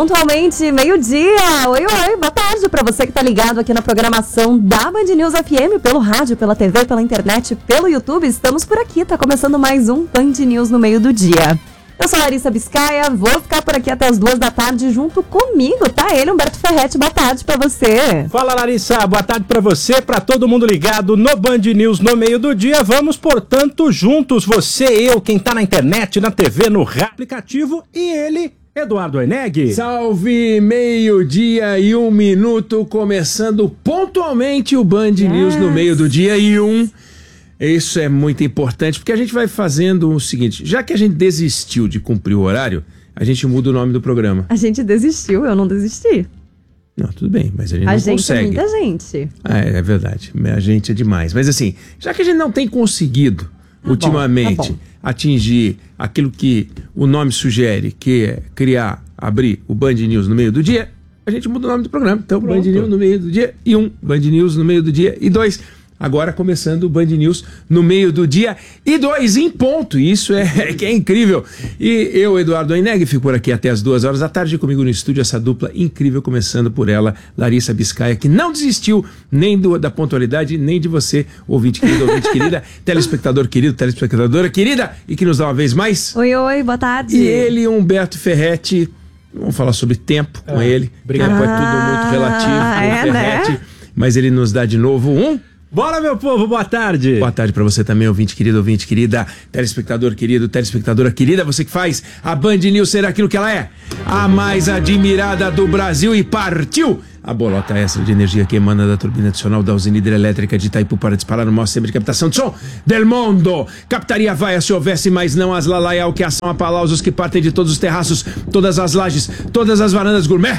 Pontualmente, meio-dia. Oi, boa tarde pra você que tá ligado aqui na programação da Band News FM, pelo rádio, pela TV, pela internet, pelo YouTube. Estamos por aqui, tá começando mais um Band News no meio do dia. Eu sou Larissa Biscaia, vou ficar por aqui até as 2 da tarde junto comigo, tá? Ele, Humberto Ferretti, boa tarde pra você. Fala, Larissa, boa tarde pra você, pra todo mundo ligado no Band News no meio do dia. Vamos, portanto, juntos, você, eu, quem tá na internet, na TV, no aplicativo e ele, Eduardo Oeneg. Salve, meio-dia e 1 minuto, começando pontualmente o Band News no meio do dia e 1. Isso é muito importante, porque a gente vai fazendo o seguinte, já que a gente desistiu de cumprir o horário, a gente muda o nome do programa. A gente desistiu, eu não desisti. Não, tudo bem, mas a gente não consegue. A gente é muita gente. É verdade, a gente é demais. Mas assim, já que a gente não tem conseguido, ultimamente, atingir aquilo que o nome sugere, que é abrir o Band News no meio do dia, a gente muda o nome do programa. Então, pronto. Band News no meio do dia e 1, Band News no meio do dia e 2. Agora começando o Band News no meio do dia e 2 em ponto. Isso que é incrível. E eu, Eduardo Oeneg, fico por aqui até as 2 horas da tarde. Comigo no estúdio, essa dupla incrível, começando por ela, Larissa Biscaia, que não desistiu nem da pontualidade, nem de você, ouvinte querido, ouvinte querida, telespectador querido, telespectadora querida, e que nos dá uma vez mais. Oi, boa tarde. E ele, Humberto Ferretti, vamos falar sobre tempo com ele. Obrigado. É tudo muito relativo, Ferretti, né? Mas ele nos dá de novo Bora, meu povo, boa tarde. Boa tarde pra você também, ouvinte querida, telespectador querido, telespectadora querida, você que faz a Band News ser aquilo que ela é, a mais admirada do Brasil, e partiu a bolota extra de energia que emana da turbina adicional da usina hidrelétrica de Itaipu para disparar o maior sistema de captação de som del mundo. Captaria vaia se houvesse, mas não as lalaial, que são aplausos que partem de todos os terraços, todas as lajes, todas as varandas gourmet.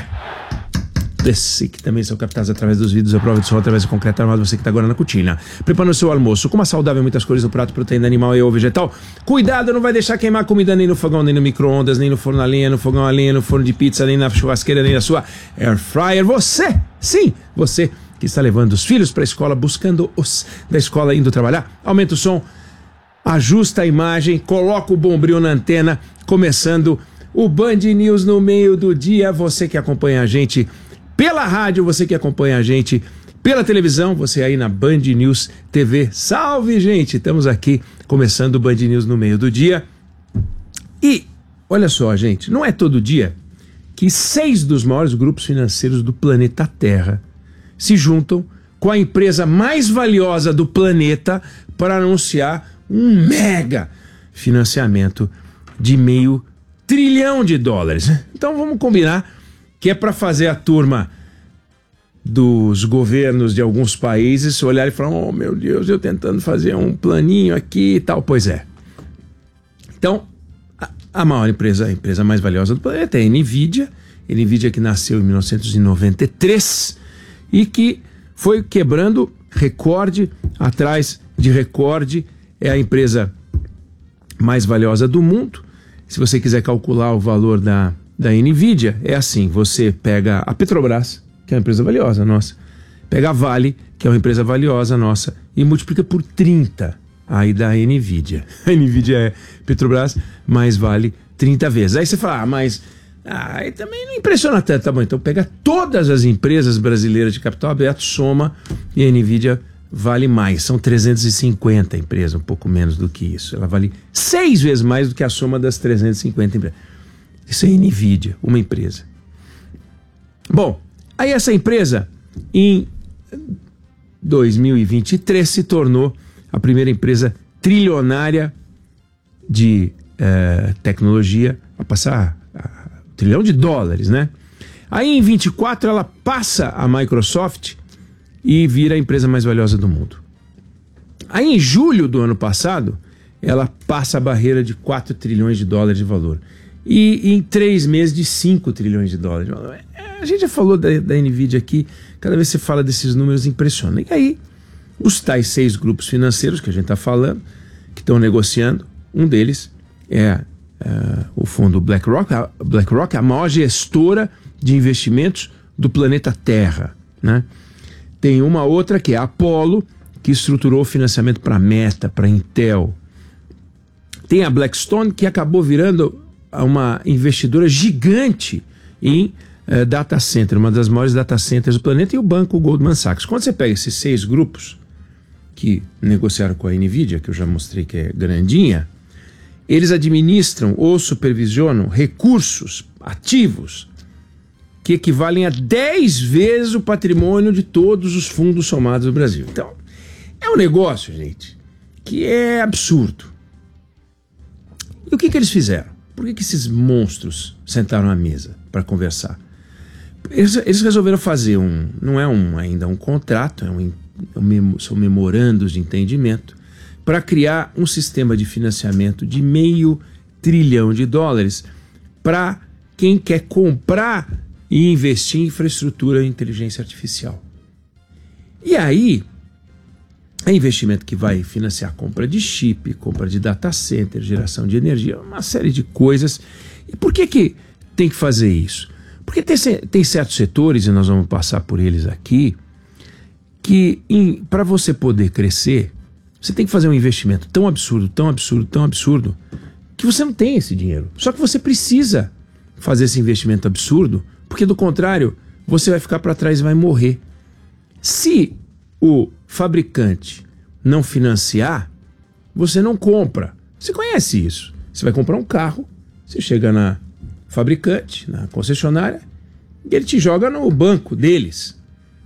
Esse que também são captados através dos vidros, a prova de som através do concreto armado, você que está agora na cutina, preparando o seu almoço com uma saudável, muitas cores do prato, proteína animal e ou vegetal. Cuidado, não vai deixar queimar comida nem no fogão, nem no micro-ondas, nem no forno a lenha, no fogão a lenha, no forno de pizza, nem na churrasqueira, nem na sua air fryer. Você, sim, você que está levando os filhos para a escola, buscando os da escola indo trabalhar, aumenta o som, ajusta a imagem, coloca o bombril na antena, começando o Band News no meio do dia. Você que acompanha a gente pela rádio, você que acompanha a gente pela televisão, você aí na Band News TV. Salve, gente! Estamos aqui começando o Band News no meio do dia. E, olha só, gente, não é todo dia que 6 dos maiores grupos financeiros do planeta Terra se juntam com a empresa mais valiosa do planeta para anunciar um mega financiamento de $500 bilhão. Então vamos combinar que é para fazer a turma dos governos de alguns países olhar e falar, oh meu Deus, eu tentando fazer um planinho aqui e tal. Pois é. Então, a maior empresa, a empresa mais valiosa do planeta é a NVIDIA. NVIDIA que nasceu em 1993 e que foi quebrando recorde atrás de recorde. É a empresa mais valiosa do mundo. Se você quiser calcular o valor da NVIDIA, é assim, você pega a Petrobras, que é uma empresa valiosa nossa, pega a Vale, que é uma empresa valiosa nossa, e multiplica por 30 aí da NVIDIA. A NVIDIA é Petrobras, mais Vale 30 vezes. Aí você fala, mas aí também não impressiona tanto, tá bom? Então pega todas as empresas brasileiras de capital aberto, soma, e a NVIDIA vale mais. São 350 empresas, um pouco menos do que isso. Ela vale 6 vezes mais do que a soma das 350 empresas. Isso é NVIDIA, uma empresa. Bom, aí essa empresa, em 2023, se tornou a primeira empresa trilionária de tecnologia a passar $1 trilhão, né? Aí em 24 ela passa a Microsoft e vira a empresa mais valiosa do mundo. Aí em julho do ano passado, ela passa a barreira de $4 trilhões de valor. E em 3 meses de $5 trilhões. A gente já falou da NVIDIA aqui, cada vez que você fala desses números impressiona. E aí, os tais 6 grupos financeiros que a gente está falando, que estão negociando, um deles é o fundo BlackRock, a maior gestora de investimentos do planeta Terra, né? Tem uma outra que é a Apollo, que estruturou o financiamento para a Meta, para a Intel. Tem a Blackstone, que acabou virando uma investidora gigante em data center, uma das maiores data centers do planeta, e o banco Goldman Sachs. Quando você pega esses 6 grupos que negociaram com a NVIDIA, que eu já mostrei que é grandinha, eles administram ou supervisionam recursos ativos que equivalem a 10 vezes o patrimônio de todos os fundos somados do Brasil. Então, é um negócio, gente, que é absurdo. E o que eles fizeram? Por que esses monstros sentaram à mesa para conversar? Eles resolveram fazer não é ainda um contrato, são memorandos de entendimento, para criar um sistema de financiamento de $500 bilhão para quem quer comprar e investir em infraestrutura e inteligência artificial. E aí, é investimento que vai financiar compra de chip, compra de data center, geração de energia, uma série de coisas. E por que tem que fazer isso? Porque tem certos setores, e nós vamos passar por eles aqui, que para você poder crescer, você tem que fazer um investimento tão absurdo, que você não tem esse dinheiro. Só que você precisa fazer esse investimento absurdo, porque do contrário, você vai ficar para trás e vai morrer. Se o fabricante não financiar, você não compra. Você conhece isso. Você vai comprar um carro, você chega na fabricante, na concessionária, e ele te joga no banco deles.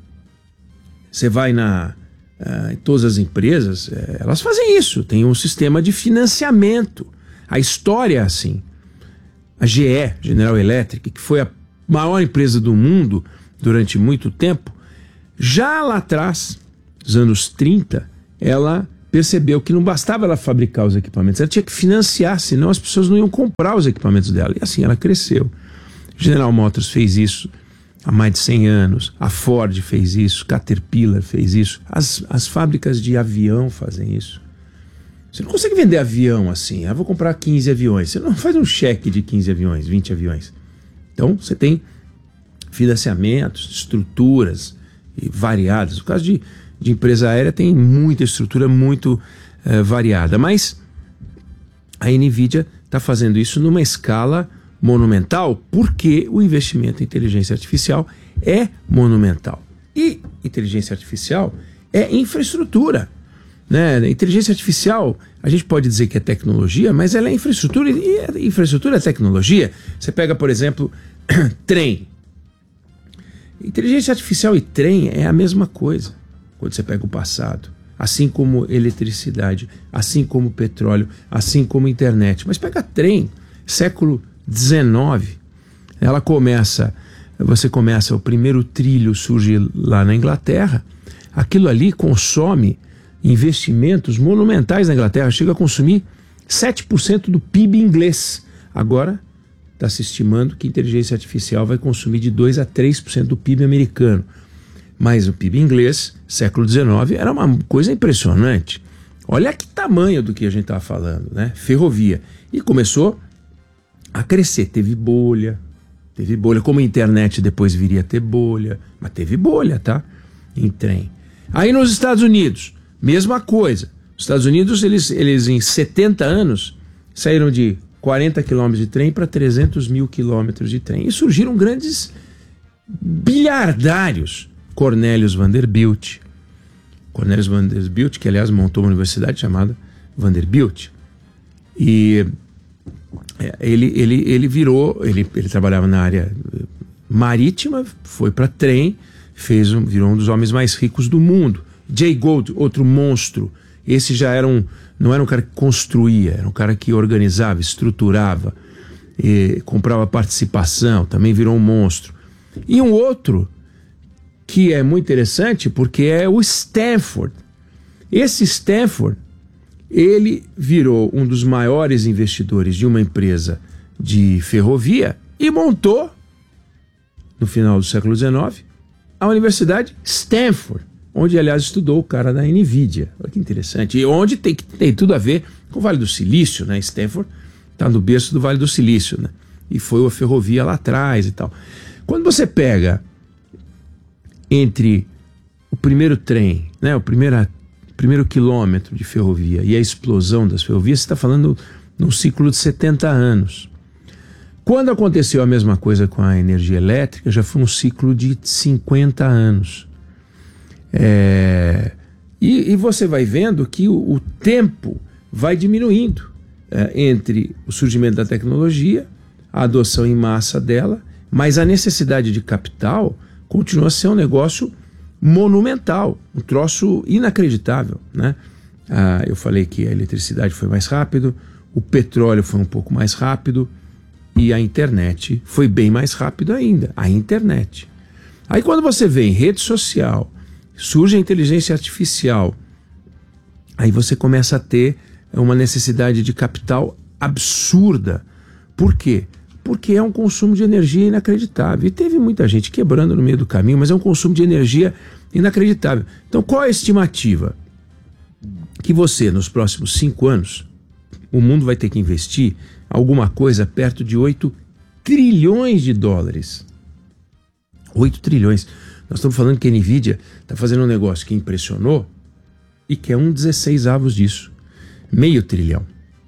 Você vai em todas as empresas, elas fazem isso, tem um sistema de financiamento. A história é assim. A GE, General Electric, que foi a maior empresa do mundo durante muito tempo, já lá atrás, nos anos 30, ela percebeu que não bastava ela fabricar os equipamentos, ela tinha que financiar, senão as pessoas não iam comprar os equipamentos dela. E assim ela cresceu. General Motors fez isso há mais de 100 anos, a Ford fez isso, Caterpillar fez isso, as fábricas de avião fazem isso. Você não consegue vender avião assim, vou comprar 15 aviões, você não faz um cheque de 15 aviões, 20 aviões. Então você tem financiamentos, estruturas variadas. No caso de empresa aérea tem muita estrutura muito variada, mas a NVIDIA está fazendo isso numa escala monumental, porque o investimento em inteligência artificial é monumental. E inteligência artificial é infraestrutura, né? Inteligência artificial, a gente pode dizer que é tecnologia, mas ela é infraestrutura, e infraestrutura é tecnologia. Você pega, por exemplo, trem. Inteligência artificial e trem é a mesma coisa quando você pega o passado. Assim como eletricidade, assim como petróleo, assim como internet. Mas pega trem, século XIX, o primeiro trilho surge lá na Inglaterra, aquilo ali consome investimentos monumentais na Inglaterra, chega a consumir 7% do PIB inglês. Agora está se estimando que a inteligência artificial vai consumir de 2% a 3% do PIB americano. Mas o PIB inglês, século XIX, era uma coisa impressionante. Olha que tamanho do que a gente estava falando, né? Ferrovia. E começou a crescer. Teve bolha, como a internet depois viria a ter bolha, mas teve bolha, tá? Em trem. Aí nos Estados Unidos, mesma coisa. Os Estados Unidos, eles em 70 anos, saíram de 40 quilômetros de trem para 300 mil quilômetros de trem. E surgiram grandes bilhardários. Cornelius Vanderbilt, que aliás montou uma universidade chamada Vanderbilt. E ele trabalhava na área marítima, foi para trem, virou um dos homens mais ricos do mundo. Jay Gould, outro monstro. Esse já não era um cara que construía, era um cara que organizava, estruturava, comprava participação, também virou um monstro. E um outro que é muito interessante porque é o Stanford. Esse Stanford, ele virou um dos maiores investidores de uma empresa de ferrovia e montou, no final do século XIX, a Universidade Stanford, onde, aliás, estudou o cara da NVIDIA. Olha que interessante. E onde tem tudo a ver com o Vale do Silício, né? Stanford está no berço do Vale do Silício, né? E foi a ferrovia lá atrás e tal. Quando você pega entre o primeiro trem, né, o primeiro quilômetro de ferrovia e a explosão das ferrovias, você está falando num ciclo de 70 anos. Quando aconteceu a mesma coisa com a energia elétrica, já foi um ciclo de 50 anos. E você vai vendo que o tempo vai diminuindo entre o surgimento da tecnologia, a adoção em massa dela, mas a necessidade de capital continua a ser um negócio monumental, um troço inacreditável, né? Eu falei que a eletricidade foi mais rápido, o petróleo foi um pouco mais rápido e a internet foi bem mais rápido ainda, a internet. Aí quando você vê em rede social, surge a inteligência artificial, aí você começa a ter uma necessidade de capital absurda. Por quê? Porque é um consumo de energia inacreditável. E teve muita gente quebrando no meio do caminho, mas é um consumo de energia inacreditável. Então qual é a estimativa? Que você, nos próximos 5 anos, o mundo vai ter que investir alguma coisa perto de 8 trilhões de dólares. 8 trilhões. Nós estamos falando que a NVIDIA está fazendo um negócio que impressionou e que é 1/16 disso. Meio trilhão.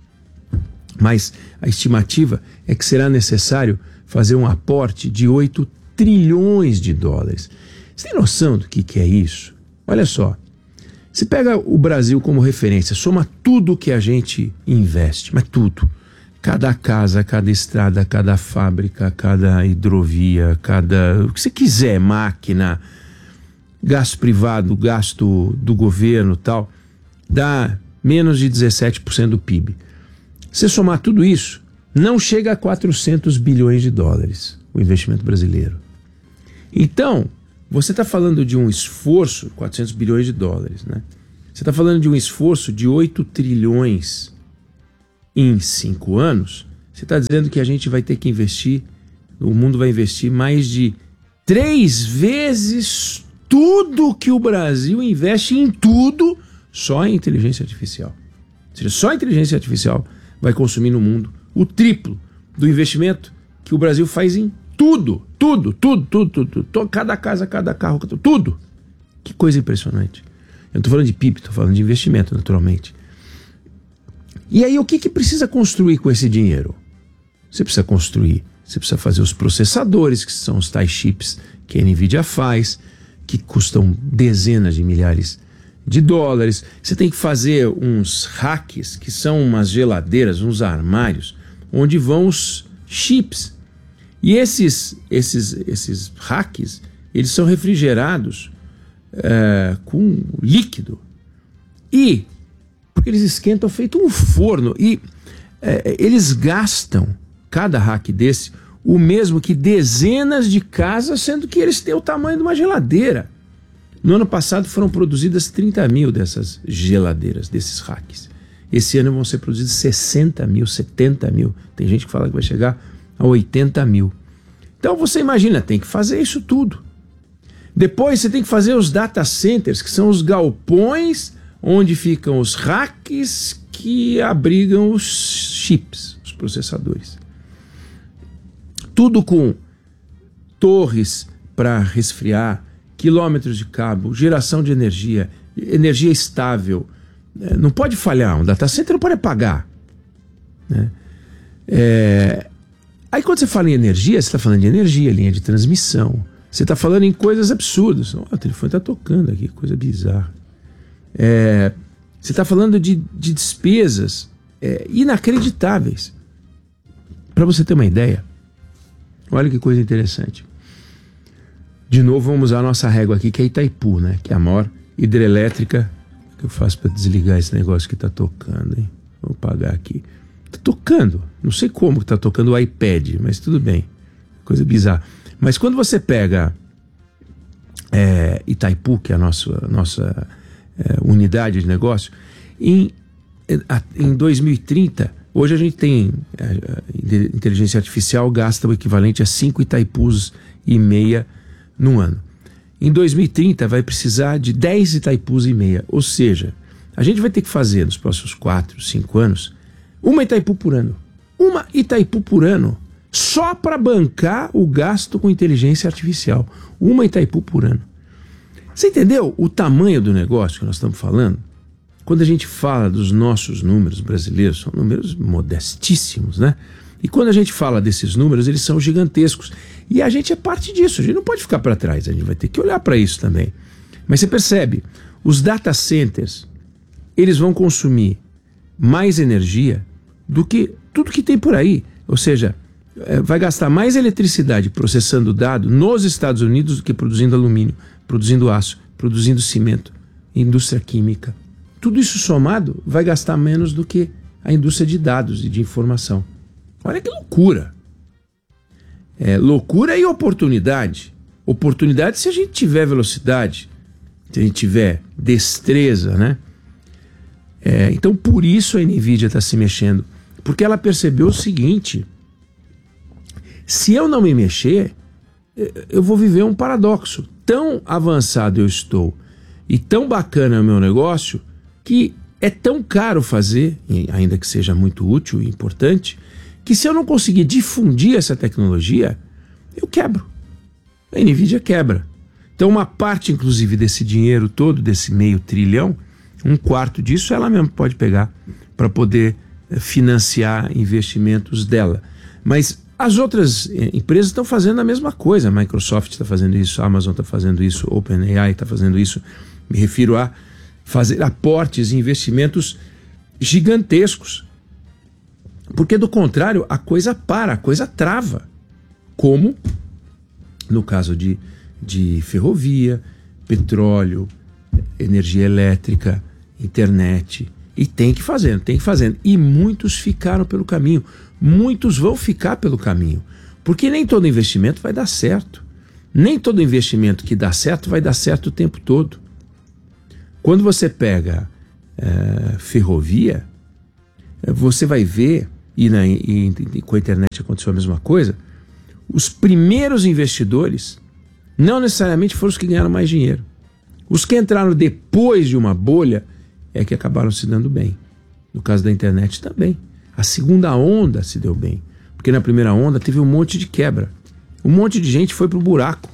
Mas a estimativa é que será necessário fazer um aporte de 8 trilhões de dólares. Você tem noção do que é isso? Olha só. Você pega o Brasil como referência, soma tudo que a gente investe, mas tudo. Cada casa, cada estrada, cada fábrica, cada hidrovia, o que você quiser, máquina, gasto privado, gasto do governo, tal, dá menos de 17% do PIB. Se somar tudo isso, não chega a 400 bilhões de dólares o investimento brasileiro. Então, você está falando de um esforço, 400 bilhões de dólares, né? Você está falando de um esforço de 8 trilhões em 5 anos. Você está dizendo que a gente vai ter que investir, o mundo vai investir mais de 3 vezes tudo que o Brasil investe em tudo, só em inteligência artificial. Ou seja, só a inteligência artificial vai consumir no mundo o triplo do investimento que o Brasil faz em tudo. Cada casa, cada carro, tudo. Que coisa impressionante. Eu não estou falando de PIB, estou falando de investimento, naturalmente. E aí, o que precisa construir com esse dinheiro? Você precisa construir, você precisa fazer os processadores, que são os tais chips que a NVIDIA faz, que custam dezenas de milhares de dólares. Você tem que fazer uns racks, que são umas geladeiras, uns armários, onde vão os chips. E esses racks, eles são refrigerados com líquido. E, porque eles esquentam feito um forno, e eles gastam, cada rack desse, o mesmo que dezenas de casas, sendo que eles têm o tamanho de uma geladeira. No ano passado foram produzidas 30 mil dessas geladeiras, desses racks. Esse ano vão ser produzidos 60 mil, 70 mil. Tem gente que fala que vai chegar a 80 mil. Então você imagina, tem que fazer isso tudo. Depois você tem que fazer os data centers, que são os galpões onde ficam os racks que abrigam os chips, os processadores. Tudo com torres para resfriar, quilômetros de cabo, geração de energia, energia estável. Não pode falhar, um data center não pode apagar, né? Aí quando você fala em energia, você está falando de energia, linha de transmissão. Você está falando em coisas absurdas. O telefone está tocando aqui, coisa bizarra. Você está falando de despesas inacreditáveis. Para você ter uma ideia, olha que coisa interessante. De novo, vamos usar a nossa régua aqui, que é Itaipu, né? Que é a maior hidrelétrica. O que eu faço para desligar esse negócio que está tocando, hein? Vou apagar aqui. Está tocando. Não sei como que está tocando o iPad, mas tudo bem. Coisa bizarra. Mas quando você pega Itaipu, que é a nossa unidade de negócio, em 2030, hoje a gente tem inteligência artificial gasta o equivalente a 5 Itaipus e meia num ano. Em 2030 vai precisar de 10 Itaipus e meia, ou seja, a gente vai ter que fazer nos próximos 4, 5 anos uma Itaipu por ano. Uma Itaipu por ano, só para bancar o gasto com inteligência artificial. Uma Itaipu por ano. Você entendeu o tamanho do negócio que nós estamos falando? Quando a gente fala dos nossos números brasileiros, são números modestíssimos, né? E quando a gente fala desses números, eles são gigantescos. E a gente é parte disso, a gente não pode ficar para trás, a gente vai ter que olhar para isso também. Mas você percebe, os data centers, eles vão consumir mais energia do que tudo que tem por aí. Ou seja, vai gastar mais eletricidade processando dado nos Estados Unidos do que produzindo alumínio, produzindo aço, produzindo cimento, indústria química. Tudo isso somado vai gastar menos do que a indústria de dados e de informação. Olha que loucura! Loucura e oportunidade. Oportunidade se a gente tiver velocidade, se a gente tiver destreza, né? Então por isso a NVIDIA está se mexendo. Porque ela percebeu o seguinte: se eu não me mexer, eu vou viver um paradoxo. Tão avançado eu estou e tão bacana é o meu negócio que é tão caro fazer, ainda que seja muito útil e importante, que se eu não conseguir difundir essa tecnologia, eu quebro. A NVIDIA quebra. Então uma parte, inclusive, desse dinheiro todo, desse $500 bilhão, 1/4 disso ela mesma pode pegar para poder financiar investimentos dela. Mas as outras empresas estão fazendo a mesma coisa. A Microsoft está fazendo isso, a Amazon está fazendo isso, a OpenAI está fazendo isso. Me refiro a fazer aportes e investimentos gigantescos. Porque do contrário, a coisa para, a coisa trava. Como no caso de ferrovia, petróleo, energia elétrica, internet. E tem que fazer. E muitos ficaram pelo caminho. Muitos vão ficar pelo caminho. Porque nem todo investimento vai dar certo. Nem todo investimento que dá certo vai dar certo o tempo todo. Quando você pega ferrovia, você vai ver, e com a internet aconteceu a mesma coisa, os primeiros investidores não necessariamente foram os que ganharam mais dinheiro. Os que entraram depois de uma bolha é que acabaram se dando bem. No caso da internet também. A segunda onda se deu bem. Porque na primeira onda teve um monte de quebra. Um monte de gente foi pro buraco.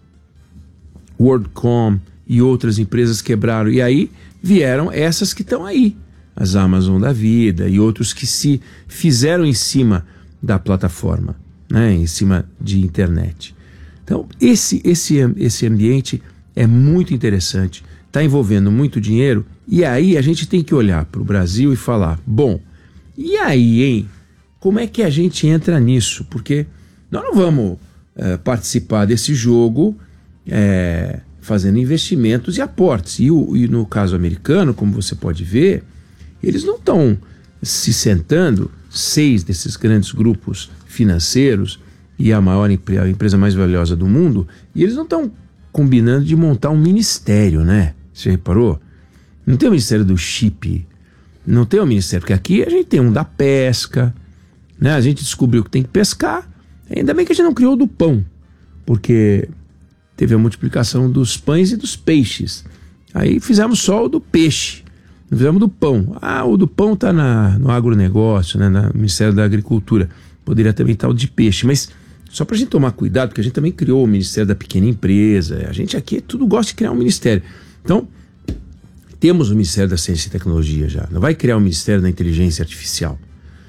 WorldCom e outras empresas quebraram. E aí vieram essas que estão aí. As Amazon da vida e outros que se fizeram em cima da plataforma, né? Em cima de internet. Então esse ambiente é muito interessante. Está envolvendo muito dinheiro. E aí a gente tem que olhar para o Brasil e falar, bom, e aí, hein? Como é que a gente entra nisso? Porque nós não vamos participar desse jogo fazendo investimentos e aportes. E no caso americano, como você pode ver, eles não estão se sentando, 6 desses grandes grupos financeiros e a empresa mais valiosa do mundo, e eles não estão combinando de montar um ministério, né? Você reparou? Não tem o ministério do chip, não tem o ministério, porque aqui a gente tem um da pesca, né? A gente descobriu que tem que pescar, ainda bem que a gente não criou o do pão, porque teve a multiplicação dos pães e dos peixes. Aí fizemos só o do peixe, não fizemos do pão. O do pão está no agronegócio, né? No Ministério da Agricultura, poderia também estar o de peixe, mas só para a gente tomar cuidado, porque a gente também criou o Ministério da Pequena Empresa, a gente aqui tudo gosta de criar um ministério. Então, temos o Ministério da Ciência e Tecnologia já. Não vai criar o Ministério da Inteligência Artificial.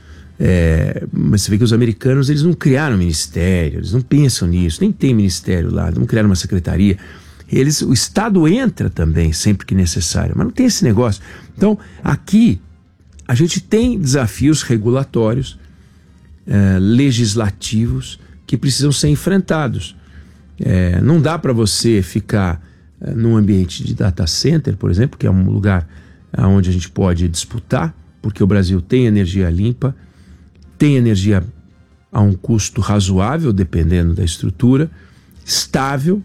Mas você vê que os americanos, eles não criaram ministério, eles não pensam nisso, nem tem ministério lá, não criaram uma secretaria. O Estado entra também, sempre que necessário, mas não tem esse negócio. Então, aqui, a gente tem desafios regulatórios, legislativos, que precisam ser enfrentados. Não dá para você ficar num ambiente de data center, por exemplo, que é um lugar onde a gente pode disputar, porque o Brasil tem energia limpa, tem energia a um custo razoável, dependendo da estrutura, estável,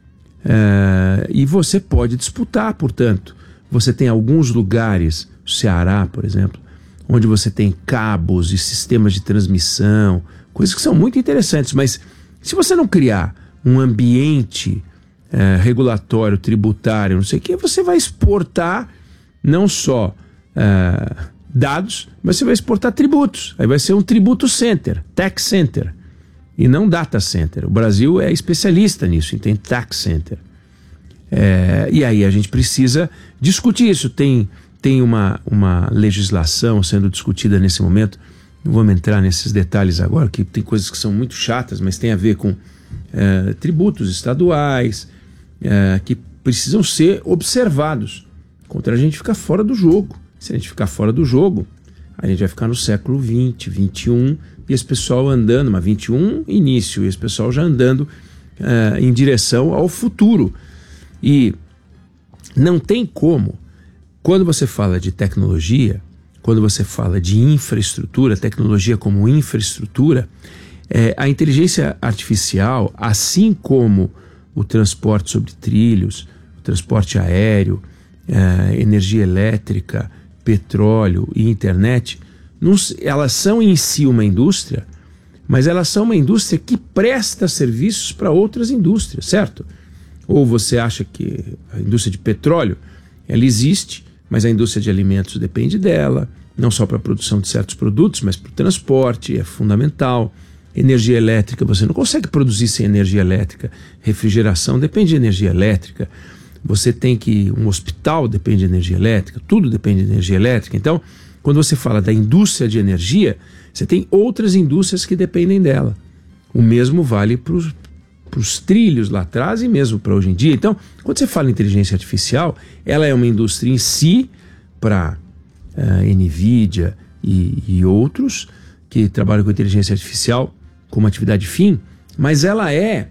e você pode disputar, portanto. Você tem alguns lugares, o Ceará, por exemplo, onde você tem cabos e sistemas de transmissão, coisas que são muito interessantes, mas se você não criar um ambiente regulatório, tributário, não sei o que, você vai exportar não só dados, mas você vai exportar tributos. Aí vai ser um tributo center, tax center, e não data center. O Brasil é especialista nisso, tem tax center. E aí a gente precisa discutir isso. Tem uma legislação sendo discutida nesse momento não vamos entrar nesses detalhes agora, que tem coisas que são muito chatas, mas tem a ver com tributos estaduais, que precisam ser observados, contra a gente ficar fora do jogo. Se a gente ficar fora do jogo, a gente vai ficar no século XX, XXI, e esse pessoal andando, mas XXI início, e esse pessoal já andando em direção ao futuro. E não tem como, quando você fala de tecnologia, quando você fala de infraestrutura, tecnologia como infraestrutura, a inteligência artificial, assim como o transporte sobre trilhos, o transporte aéreo, energia elétrica, petróleo e internet, elas são em si uma indústria, mas elas são uma indústria que presta serviços para outras indústrias, certo? Ou você acha que a indústria de petróleo, ela existe, mas a indústria de alimentos depende dela, não só para a produção de certos produtos, mas para o transporte, é fundamental. Energia elétrica, você não consegue produzir sem energia elétrica. Refrigeração depende de energia elétrica. Você tem um hospital depende de energia elétrica, tudo depende de energia elétrica. Então, quando você fala da indústria de energia, você tem outras indústrias que dependem dela. O mesmo vale para os trilhos lá atrás e mesmo para hoje em dia. Então, quando você fala em inteligência artificial, ela é uma indústria em si para NVIDIA e outros que trabalham com inteligência artificial como atividade fim, mas ela é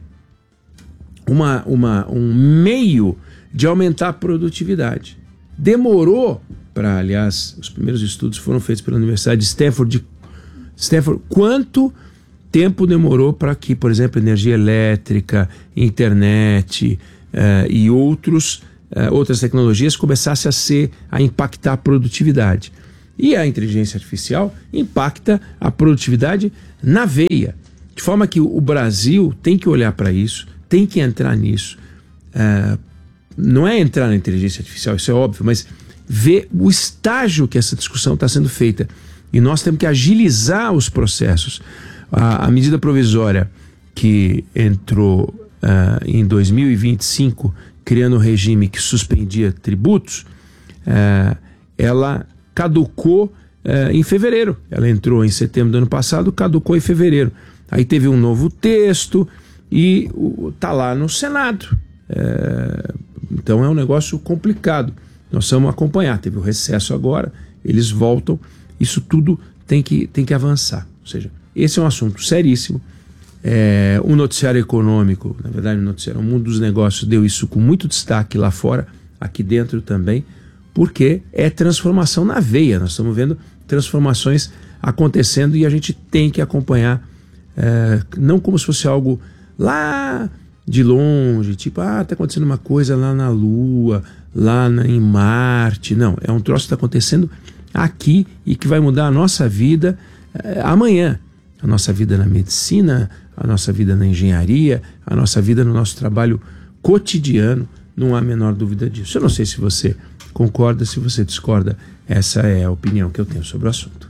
um meio de aumentar a produtividade. Demorou para, aliás, os primeiros estudos foram feitos pela Universidade de Stanford. Quanto tempo demorou para que, por exemplo, energia elétrica, internet e outras tecnologias começassem a impactar a produtividade? E a inteligência artificial impacta a produtividade na veia. De forma que o Brasil tem que olhar para isso, tem que entrar nisso. Não é entrar na inteligência artificial, isso é óbvio, mas ver o estágio que essa discussão está sendo feita. E nós temos que agilizar os processos. A medida provisória que entrou em 2025, criando um regime que suspendia tributos, ela caducou em fevereiro. Ela entrou em setembro do ano passado, caducou em fevereiro. Aí teve um novo texto e está lá no Senado. Então é um negócio complicado. Nós vamos acompanhar. Teve o recesso agora, eles voltam. Isso tudo tem que avançar. Ou seja, esse é um assunto seríssimo. O noticiário econômico, na verdade o mundo dos negócios deu isso com muito destaque lá fora, aqui dentro também, porque é transformação na veia. Nós estamos vendo transformações acontecendo e a gente tem que acompanhar, não como se fosse algo lá de longe, tipo, está acontecendo uma coisa lá na Lua, em Marte. Não, é um troço que está acontecendo aqui e que vai mudar a nossa vida amanhã. A nossa vida na medicina, a nossa vida na engenharia, a nossa vida no nosso trabalho cotidiano, não há a menor dúvida disso. Eu não sei se você concorda, se você discorda, essa é a opinião que eu tenho sobre o assunto.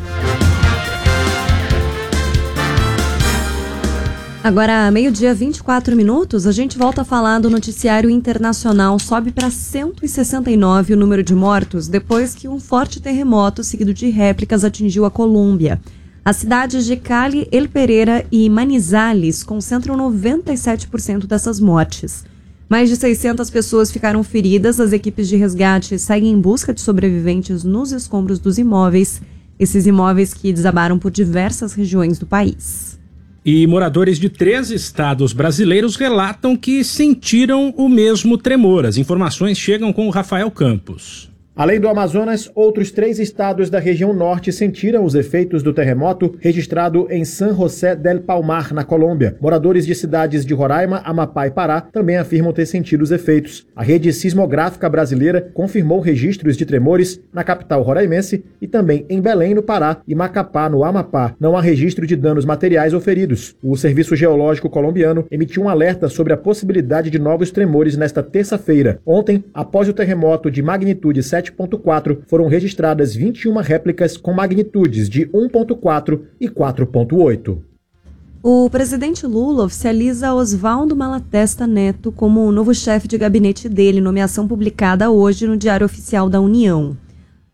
Agora, meio-dia, 24 minutos, a gente volta a falar do noticiário internacional. Sobe para 169 o número de mortos depois que um forte terremoto seguido de réplicas atingiu a Colômbia. As cidades de Cali, El Pereira e Manizales concentram 97% dessas mortes. Mais de 600 pessoas ficaram feridas. As equipes de resgate seguem em busca de sobreviventes nos escombros dos imóveis. Esses imóveis que desabaram por diversas regiões do país. E moradores de 3 estados brasileiros relatam que sentiram o mesmo tremor. As informações chegam com o Rafael Campos. Além do Amazonas, outros 3 estados da região norte sentiram os efeitos do terremoto registrado em San José del Palmar, na Colômbia. Moradores de cidades de Roraima, Amapá e Pará também afirmam ter sentido os efeitos. A rede sismográfica brasileira confirmou registros de tremores na capital roraimense e também em Belém, no Pará, e Macapá, no Amapá. Não há registro de danos materiais ou feridos. O Serviço Geológico colombiano emitiu um alerta sobre a possibilidade de novos tremores nesta terça-feira. Ontem, após o terremoto de magnitude 7,4, foram registradas 21 réplicas com magnitudes de 1,4 e 4,8. O presidente Lula oficializa Oswaldo Malatesta Neto como o novo chefe de gabinete dele, nomeação publicada hoje no Diário Oficial da União.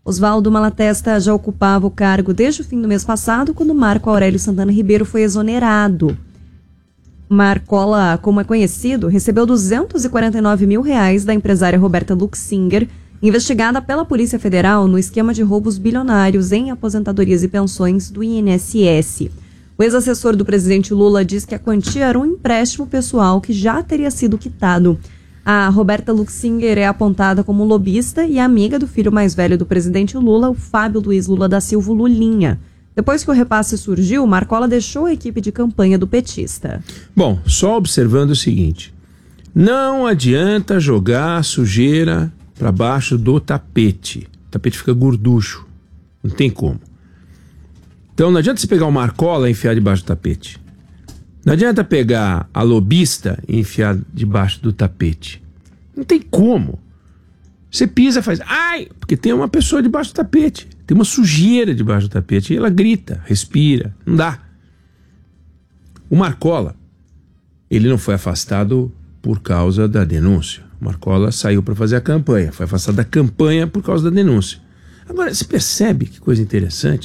Oswaldo Malatesta já ocupava o cargo desde o fim do mês passado, quando Marco Aurélio Santana Ribeiro foi exonerado. Marcola, como é conhecido, recebeu R$249 mil da empresária Roberta Luxinger, investigada pela Polícia Federal no esquema de roubos bilionários em aposentadorias e pensões do INSS. O ex-assessor do presidente Lula diz que a quantia era um empréstimo pessoal que já teria sido quitado. A Roberta Luxinger é apontada como lobista e amiga do filho mais velho do presidente Lula, o Fábio Luiz Lula da Silva, Lulinha. Depois que o repasse surgiu, Marcola deixou a equipe de campanha do petista. Bom, só observando o seguinte: não adianta jogar sujeira para baixo do tapete. O tapete fica gorducho. Não tem como. Então não adianta você pegar o Marcola e enfiar debaixo do tapete. Não adianta pegar a lobista e enfiar debaixo do tapete. Não tem como. Você pisa e faz... Ai! Porque tem uma pessoa debaixo do tapete. Tem uma sujeira debaixo do tapete. E ela grita, respira. Não dá. O Marcola, ele não foi afastado por causa da denúncia. O Marcola saiu para fazer a campanha. Foi afastado da campanha por causa da denúncia. Agora, você percebe que coisa interessante?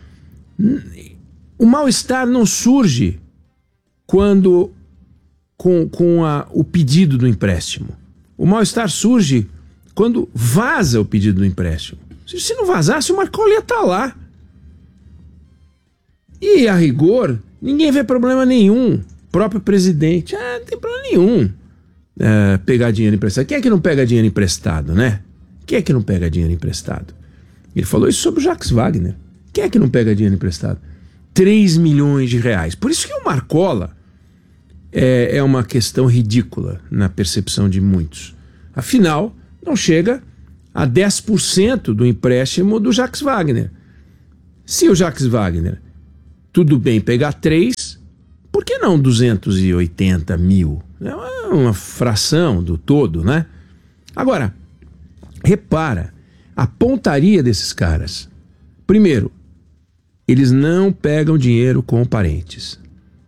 O mal-estar não surge quando com o pedido do empréstimo. O mal-estar surge quando vaza o pedido do empréstimo. Se não vazasse, o Marcola ia estar lá. E, a rigor, ninguém vê problema nenhum. O próprio presidente, não tem problema nenhum pegar dinheiro emprestado. Quem é que não pega dinheiro emprestado, né? Quem é que não pega dinheiro emprestado? Ele falou isso sobre o Jacques Wagner. Quem é que não pega dinheiro emprestado? 3 milhões de reais. Por isso que o Marcola é uma questão ridícula na percepção de muitos. Afinal, não chega a 10% do empréstimo do Jacques Wagner. Se o Jacques Wagner, tudo bem pegar 3, por que não 280 mil? É uma fração do todo, né? Agora, repara, a pontaria desses caras. Primeiro, eles não pegam dinheiro com parentes.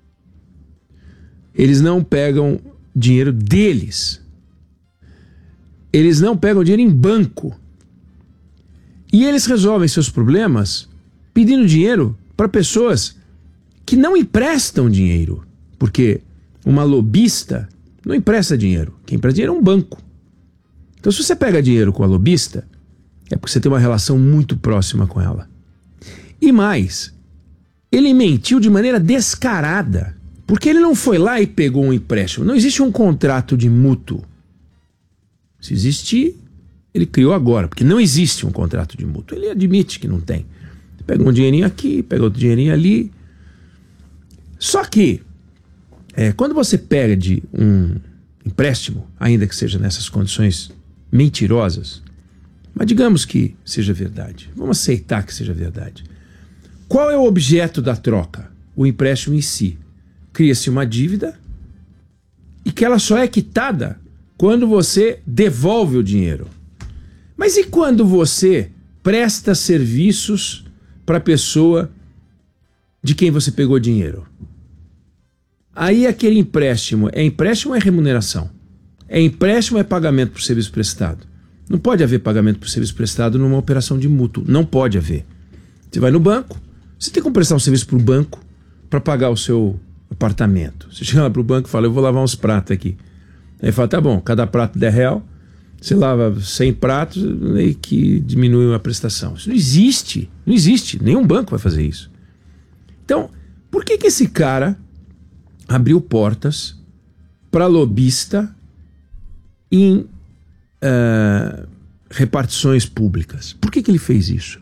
Eles não pegam dinheiro deles. Eles não pegam dinheiro em banco. E eles resolvem seus problemas pedindo dinheiro para pessoas que não emprestam dinheiro. Porque uma lobista não empresta dinheiro. Quem empresta dinheiro é um banco. Então, se você pega dinheiro com a lobista, é porque você tem uma relação muito próxima com ela. E mais, ele mentiu de maneira descarada. Porque ele não foi lá e pegou um empréstimo. Não existe um contrato de mútuo. Se existir, ele criou agora. Porque não existe um contrato de mútuo. Ele admite que não tem. Pega um dinheirinho aqui, pega outro dinheirinho ali. Só que, quando você pede um empréstimo, ainda que seja nessas condições mentirosas, mas digamos que seja verdade. Vamos aceitar que seja verdade. Qual é o objeto da troca? O empréstimo em si. Cria-se uma dívida e que ela só é quitada quando você devolve o dinheiro. Mas e quando você presta serviços para a pessoa de quem você pegou dinheiro? Aí aquele empréstimo ou é remuneração? É empréstimo ou é pagamento por serviço prestado? Não pode haver pagamento por serviço prestado numa operação de mútuo. Não pode haver. Você vai no banco, você tem que prestar um serviço para o banco para pagar o seu apartamento. Você chega lá para o banco e fala, eu vou lavar uns pratos aqui. Aí fala, tá bom, cada prato R$10, você lava 100 pratos e que diminui a prestação. Isso não existe. Não existe. Nenhum banco vai fazer isso. Então, por que esse cara abriu portas para lobista em repartições públicas? Por que ele fez isso?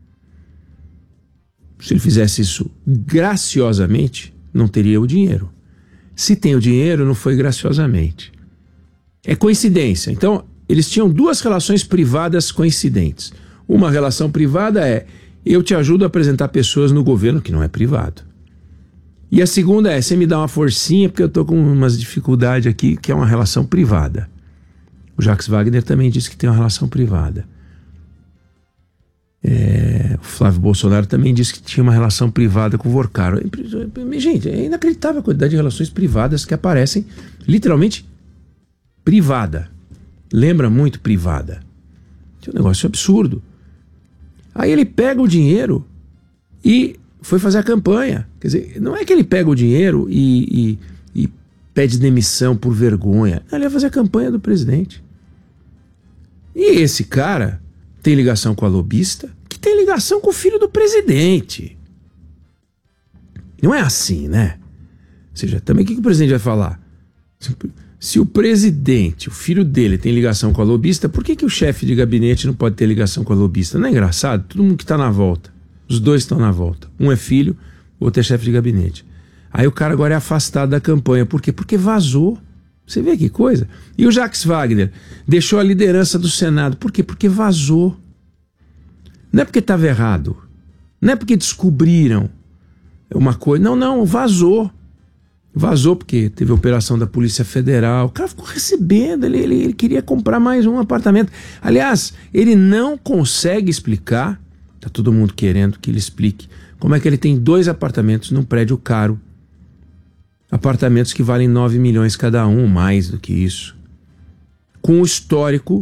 Se ele fizesse isso graciosamente, não teria o dinheiro. Se tem o dinheiro, não foi graciosamente. É coincidência. Então, eles tinham duas relações privadas coincidentes. Uma relação privada é, eu te ajudo a apresentar pessoas no governo que não é privado. E a segunda é, você me dá uma forcinha porque eu estou com umas dificuldades aqui, que é uma relação privada. O Jacques Wagner também disse que tem uma relação privada. O Flávio Bolsonaro também disse que tinha uma relação privada com o Vorcaro. Gente, é inacreditável a quantidade de relações privadas que aparecem, literalmente, privada. Lembra muito privada. É um negócio absurdo. Aí ele pega o dinheiro e foi fazer a campanha. Quer dizer, não é que ele pega o dinheiro e pede demissão por vergonha. Ele ia fazer a campanha do presidente. E esse cara tem ligação com a lobista, que tem ligação com o filho do presidente. Não é assim, né? Ou seja, também o que o presidente vai falar? Se o presidente, o filho dele, tem ligação com a lobista, por que o chefe de gabinete não pode ter ligação com a lobista? Não é engraçado? Todo mundo que está na volta. Os dois estão na volta. Um é filho, o outro é chefe de gabinete. Aí o cara agora é afastado da campanha. Por quê? Porque vazou. Você vê que coisa? E o Jacques Wagner deixou a liderança do Senado. Por quê? Porque vazou. Não é porque estava errado. Não é porque descobriram uma coisa. Não, vazou. Vazou porque teve operação da Polícia Federal. O cara ficou recebendo, ele queria comprar mais um apartamento. Aliás, ele não consegue explicar, tá todo mundo querendo que ele explique, como é que ele tem 2 apartamentos num prédio caro. Apartamentos que valem 9 milhões cada um, mais do que isso. Com o histórico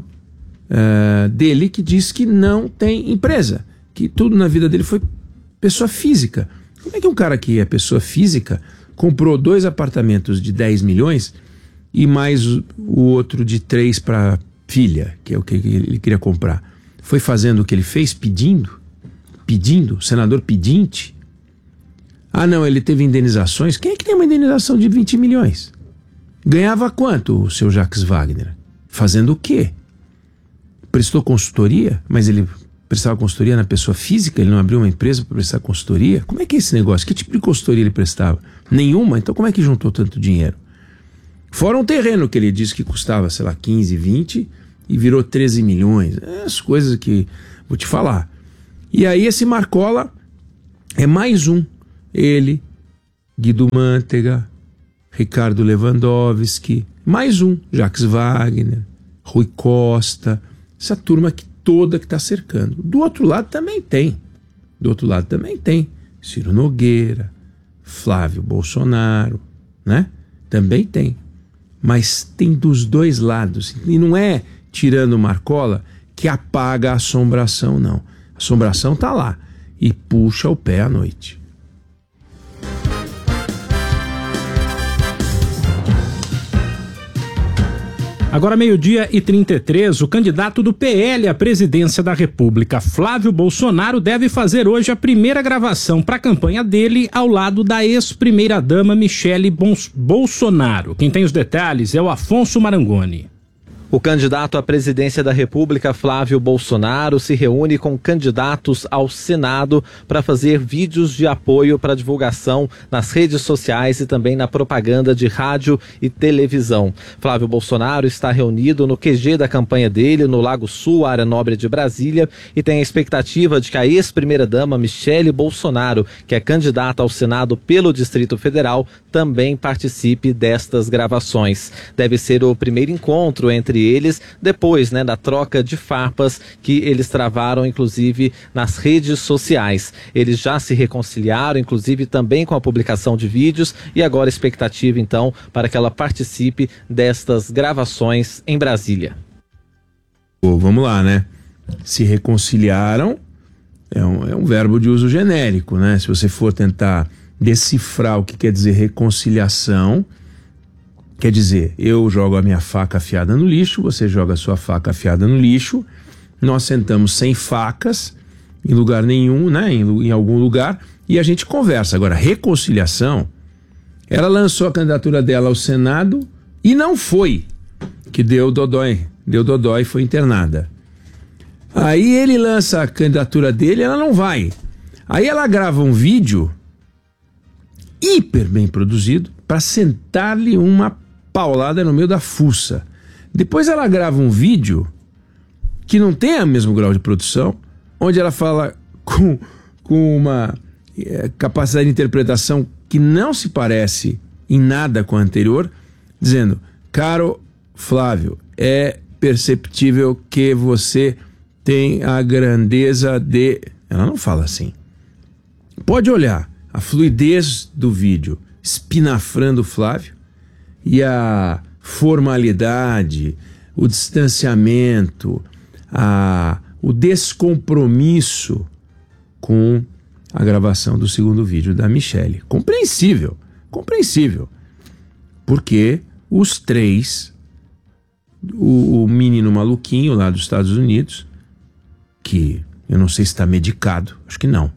dele que diz que não tem empresa, que tudo na vida dele foi pessoa física. Como é que um cara que é pessoa física comprou 2 apartamentos de 10 milhões e mais o outro de 3 para filha, que é o que ele queria comprar? Foi fazendo o que ele fez? Pedindo, senador pedinte. Ah não, ele teve indenizações. Quem é que tem uma indenização de 20 milhões? Ganhava quanto o seu Jacques Wagner? Fazendo o quê? Prestou consultoria? Mas ele prestava consultoria na pessoa física? Ele não abriu uma empresa para prestar consultoria? Como é que é esse negócio? Que tipo de consultoria ele prestava? Nenhuma? Então como é que juntou tanto dinheiro? Fora um terreno que ele disse que custava, sei lá, 15, 20 e virou 13 milhões. As coisas que vou te falar. E aí esse Marcola é mais um. Ele, Guido Mantega, Ricardo Lewandowski, mais um, Jacques Wagner, Rui Costa, essa turma toda que está cercando. Do outro lado também tem. Ciro Nogueira, Flávio Bolsonaro, né? Também tem. Mas tem dos dois lados. E não é tirando Marcola que apaga a assombração, não. A assombração tá lá e puxa o pé à noite. Agora 12h33, o candidato do PL à presidência da República, Flávio Bolsonaro, deve fazer hoje a primeira gravação para a campanha dele ao lado da ex-primeira-dama Michele Bolsonaro. Quem tem os detalhes é o Afonso Marangoni. O candidato à presidência da República, Flávio Bolsonaro, se reúne com candidatos ao Senado para fazer vídeos de apoio para divulgação nas redes sociais e também na propaganda de rádio e televisão. Flávio Bolsonaro está reunido no QG da campanha dele, no Lago Sul, área nobre de Brasília, e tem a expectativa de que a ex-primeira-dama Michele Bolsonaro, que é candidata ao Senado pelo Distrito Federal, também participe destas gravações. Deve ser o primeiro encontro entre eles, depois da troca de farpas que eles travaram, inclusive, nas redes sociais. Eles já se reconciliaram, inclusive também com a publicação de vídeos, e agora a expectativa, então, para que ela participe destas gravações em Brasília. Vamos lá, né? Se reconciliaram é um verbo de uso genérico, né? Se você for tentar decifrar o que quer dizer reconciliação, quer dizer, eu jogo a minha faca afiada no lixo, você joga a sua faca afiada no lixo, nós sentamos sem facas em lugar nenhum, né, em algum lugar, e a gente conversa. Agora, reconciliação, ela lançou a candidatura dela ao Senado e não foi, que deu dodói e foi internada. Aí ele lança a candidatura dele, ela não vai. Aí ela grava um vídeo hiper bem produzido para sentar-lhe uma paulada no meio da fuça. Depois ela grava um vídeo que não tem o mesmo grau de produção, onde ela fala com uma capacidade de interpretação que não se parece em nada com a anterior, dizendo: caro Flávio, é perceptível que você tem a grandeza de... Ela não fala assim. Pode olhar a fluidez do vídeo espinafrando o Flávio e a formalidade, o distanciamento, o descompromisso com a gravação do segundo vídeo da Michelle. Compreensível, compreensível. Porque os três, o menino maluquinho lá dos Estados Unidos, que eu não sei se está medicado, acho que não,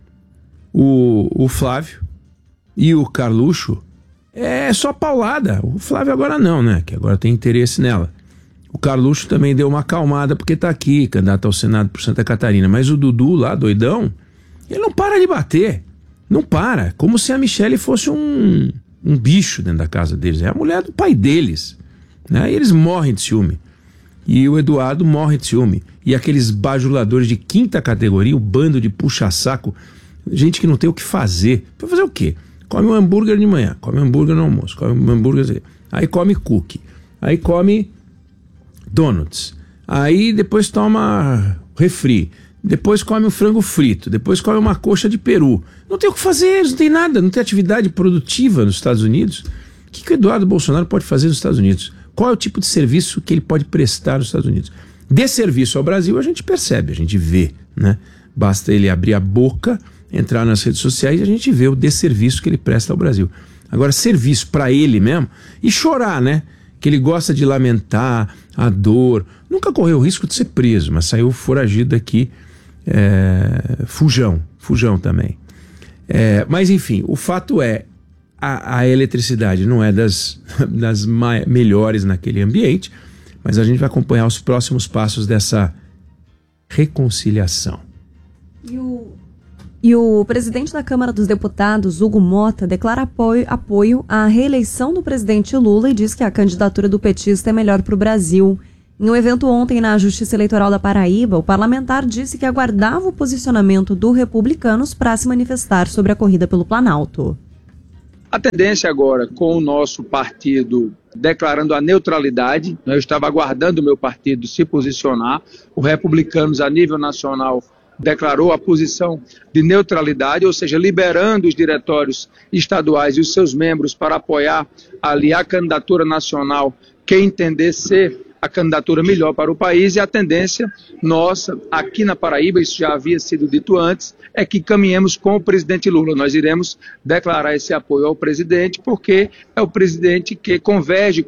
o Flávio e o Carluxo, é só paulada. O Flávio agora não, né? Que agora tem interesse nela. O Carluxo também deu uma acalmada porque tá aqui, candidato ao Senado por Santa Catarina. Mas o Dudu lá, doidão, ele não para de bater. Não para. Como se a Michelle fosse um bicho dentro da casa deles. É a mulher do pai deles, né? E eles morrem de ciúme. E o Eduardo morre de ciúme. E aqueles bajuladores de quinta categoria, o bando de puxa-saco, gente que não tem o que fazer. Vai fazer o quê? Come um hambúrguer de manhã, come um hambúrguer no almoço, come um hambúrguer... Aí come cookie, aí come donuts, aí depois toma refri, depois come um frango frito, depois come uma coxa de peru. Não tem o que fazer, não tem nada, não tem atividade produtiva nos Estados Unidos. O que o Eduardo Bolsonaro pode fazer nos Estados Unidos? Qual é o tipo de serviço que ele pode prestar nos Estados Unidos? De serviço ao Brasil a gente percebe, a gente vê, né? Basta ele abrir a boca, entrar nas redes sociais e a gente vê o desserviço que ele presta ao Brasil. Agora, serviço para ele mesmo e chorar, né? Que ele gosta de lamentar a dor. Nunca correu o risco de ser preso, mas saiu foragido daqui, fujão também. Mas enfim, o fato é, a eletricidade não é das melhores naquele ambiente, mas a gente vai acompanhar os próximos passos reconciliação. E o presidente da Câmara dos Deputados, Hugo Mota, declara apoio à reeleição do presidente Lula e diz que a candidatura do petista é melhor para o Brasil. Em um evento ontem na Justiça Eleitoral da Paraíba, o parlamentar disse que aguardava o posicionamento do Republicanos para se manifestar sobre a corrida pelo Planalto. A tendência agora, com o nosso partido declarando a neutralidade, eu estava aguardando o meu partido se posicionar, o Republicanos a nível nacional declarou a posição de neutralidade, ou seja, liberando os diretórios estaduais e os seus membros para apoiar ali a candidatura nacional que entender ser a candidatura melhor para o país, e a tendência nossa aqui na Paraíba, isso já havia sido dito antes, é que caminhemos com o presidente Lula. Nós iremos declarar esse apoio ao presidente porque é o presidente que converge